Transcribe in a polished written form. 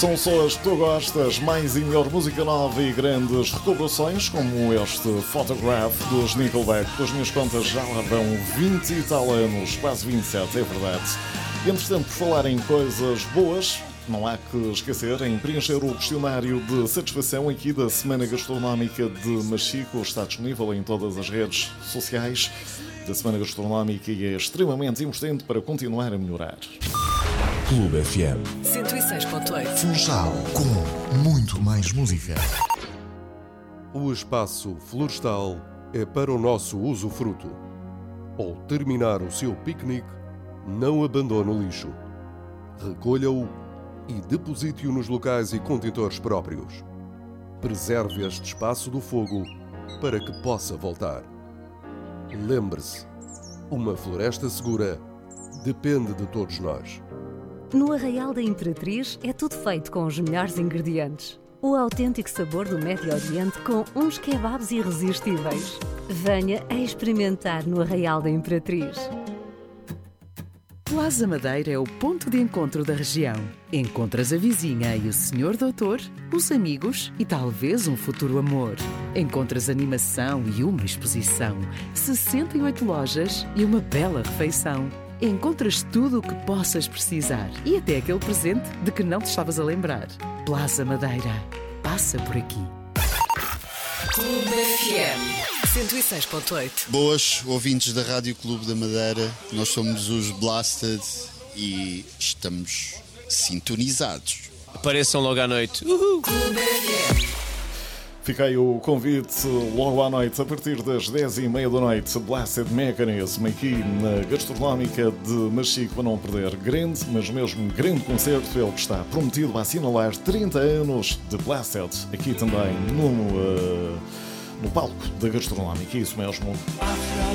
São só as que tu gostas, mais e melhor música nova e grandes recuperações, como este Photograph dos Nickelback. Pelas minhas contas já lá vão 20 e tal anos, quase 27, é verdade. E entretanto, por falar em coisas boas, não há que esquecer em preencher o questionário de satisfação aqui da Semana Gastronómica de Machico. Está disponível em todas as redes sociais da Semana Gastronómica e é extremamente importante para continuar a melhorar. Clube FM 106.8 Funchal, com muito mais música. O espaço florestal é para o nosso usufruto. Ao terminar o seu piquenique, não abandone o lixo. Recolha-o e deposite-o nos locais e contentores próprios. Preserve este espaço do fogo para que possa voltar. Lembre-se, uma floresta segura depende de todos nós. No Arraial da Imperatriz é tudo feito com os melhores ingredientes. O autêntico sabor do Médio Oriente com uns kebabs irresistíveis. Venha a experimentar no Arraial da Imperatriz. Plaza Madeira é o ponto de encontro da região. Encontras a vizinha e o senhor doutor, os amigos e talvez um futuro amor. Encontras animação e uma exposição, 68 lojas e uma bela refeição. Encontras tudo o que possas precisar e até aquele presente de que não te estavas a lembrar. Plaza Madeira. Passa por aqui. Clube FM 106.8. Boas, ouvintes da Rádio Clube da Madeira. Nós somos os Blasted e estamos sintonizados. Apareçam logo à noite. Clube FM. Fica aí o convite logo à noite, a partir das 10h30 da noite, Blasted Mechanism, aqui na Gastronómica de Machico, para não perder. Grande, mas mesmo grande concerto, ele que está prometido a assinalar 30 anos de Blasted, aqui também no palco da Gastronómica, isso mesmo.